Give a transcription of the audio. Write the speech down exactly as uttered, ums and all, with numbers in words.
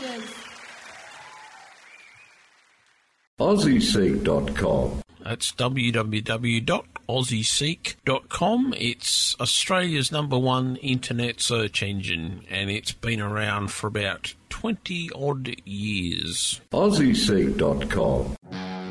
Aussie Seek dot com. That's w w w dot aussie seek dot com. It's Australia's number one internet search engine, and it's been around for about twenty odd years. Aussie Seek dot com.